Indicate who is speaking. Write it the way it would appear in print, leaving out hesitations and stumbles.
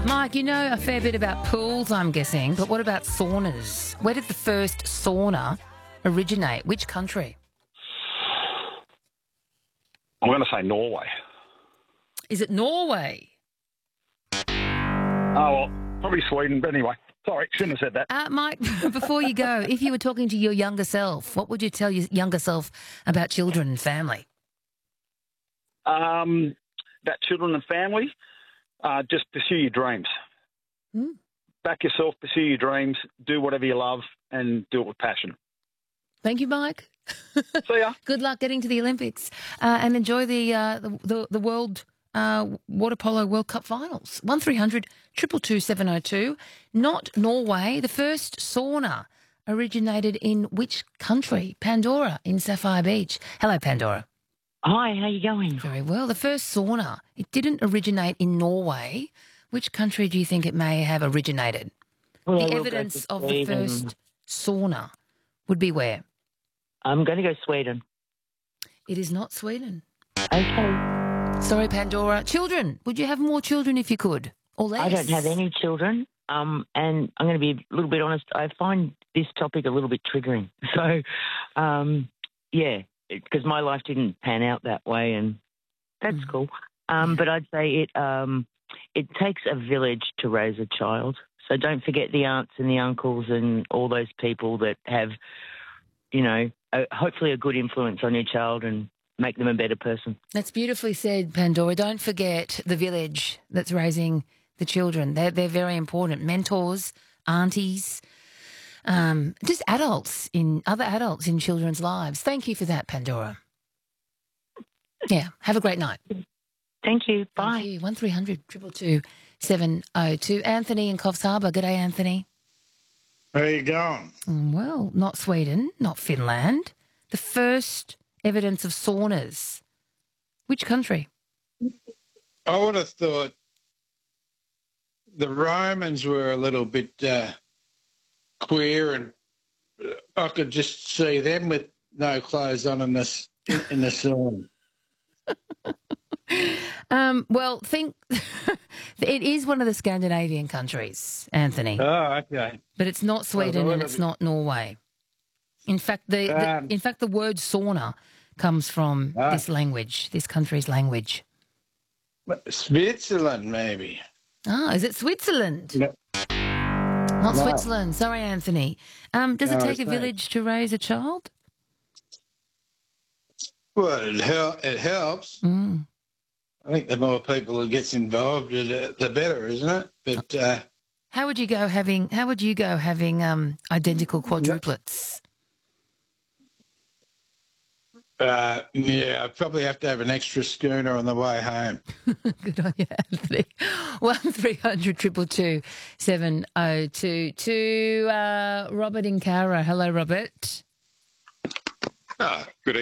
Speaker 1: Mike, you know a fair bit about pools, I'm guessing, but what about saunas? Where did the first sauna originate? Which country?
Speaker 2: I'm going to say Norway.
Speaker 1: Is it Norway?
Speaker 2: Oh, well, probably Sweden, but anyway. Sorry, shouldn't have said that.
Speaker 1: Mike, before you go, if you were talking to your younger self, what would you tell your younger self about children and family?
Speaker 2: That children and family, just pursue your dreams.
Speaker 1: Mm.
Speaker 2: Back yourself, pursue your dreams, do whatever you love, and do it with passion.
Speaker 1: Thank you, Mike.
Speaker 2: See ya.
Speaker 1: Good luck getting to the Olympics and enjoy the World Water Polo World Cup Finals. 1300 222 702. Not Norway. The first sauna originated in which country? Pandora in Sapphire Beach. Hello, Pandora.
Speaker 3: Hi, how you going?
Speaker 1: Very well. The first sauna, it didn't originate in Norway. Which country do you think it may have originated?
Speaker 3: Well,
Speaker 1: The evidence of the first sauna would be where?
Speaker 3: I'm going to go Sweden.
Speaker 1: It is not Sweden.
Speaker 3: Okay.
Speaker 1: Sorry, Pandora. Children, would you have more children if you could? Or less?
Speaker 3: I don't have any children, and I'm going to be a little bit honest. I find this topic a little bit triggering. So, yeah, because my life didn't pan out that way, and that's cool. But I'd say it takes a village to raise a child. So don't forget the aunts and the uncles and all those people that have, you know, hopefully a good influence on your child and make them a better person.
Speaker 1: That's beautifully said, Pandora. Don't forget the village that's raising the children. They're very important. Mentors, aunties, just other adults in children's lives. Thank you for that, Pandora. Yeah, have a great night.
Speaker 3: Thank you. Bye.
Speaker 1: Thank you. 1300 222 702. Anthony in Coffs Harbour. Good day, Anthony.
Speaker 4: How you going?
Speaker 1: Well, not Sweden, not Finland. The first evidence of saunas. Which country?
Speaker 4: I would have thought the Romans were a little bit queer, and I could just see them with no clothes on in the sauna.
Speaker 1: Well, think it is one of the Scandinavian countries, Anthony.
Speaker 4: Oh, okay.
Speaker 1: But it's not Sweden and it's not Norway. In fact, the word sauna comes from this language, this country's language.
Speaker 4: Switzerland, maybe.
Speaker 1: Ah, is it Switzerland?
Speaker 4: No.
Speaker 1: Not Switzerland. Sorry, Anthony. Does it take a village to raise a child?
Speaker 4: Well, it helps.
Speaker 1: Mm.
Speaker 4: I think the more people that gets involved, the better, isn't it? But
Speaker 1: how would you go having identical quadruplets?
Speaker 4: Yeah, I'd probably have to have an extra schooner on the way home.
Speaker 1: Good on you, Anthony. 1300 222 702. To Robert in Cowra. Hello, Robert.
Speaker 5: Good